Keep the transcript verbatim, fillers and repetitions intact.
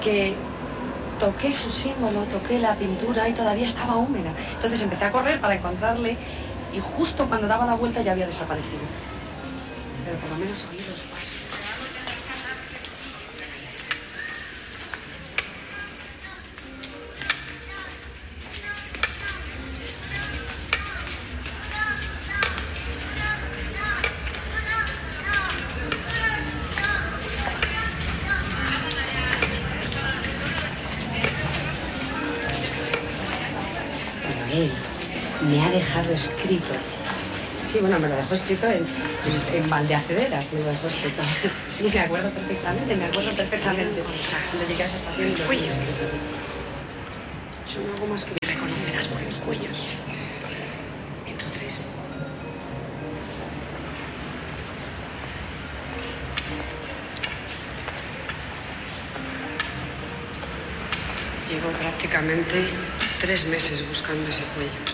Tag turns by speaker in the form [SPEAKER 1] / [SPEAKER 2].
[SPEAKER 1] que toqué su símbolo, toqué la pintura y todavía estaba húmeda. Entonces empecé a correr para encontrarle y justo cuando daba la vuelta ya había desaparecido. Pero por lo menos oí los pasos. Él me ha dejado escrito. Sí, bueno, me lo dejó escrito en, en, en Valdeacederas, me lo dejó escrito. Sí, me acuerdo perfectamente, me acuerdo perfectamente. Cuando llegué a esa estación y lo vi escrito. Yo no hago más que me reconocerás por el cuello. Entonces... Llevo prácticamente tres meses buscando ese cuello.